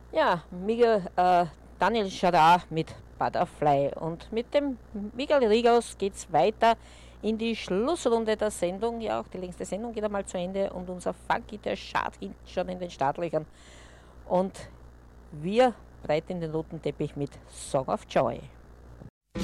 Ja, Daniel Schadar mit Butterfly. Und mit dem Miguel Rigaus geht es weiter in die Schlussrunde der Sendung. Ja, auch die längste Sendung geht einmal zu Ende und unser Funky, der Schad hinten schon in den Startlöchern. Und wir breiten den roten Teppich mit Song of Joy.